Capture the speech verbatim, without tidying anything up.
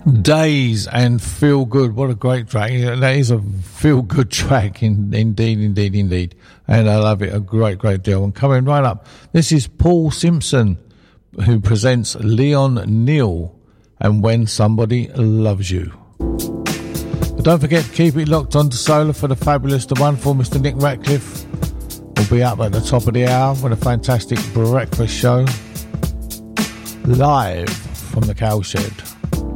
Days and Feel Good. What a great track. That is a feel good track, in, indeed, indeed, indeed. And I love it a great, great deal. And coming right up, this is Paul Simpson, who presents Leon Neal and When Somebody Loves You. But don't forget, keep it locked on to Solar for the fabulous, the wonderful Mister Nick Ratcliffe. Will be up at the top of the hour with a fantastic breakfast show live from the Cowshed.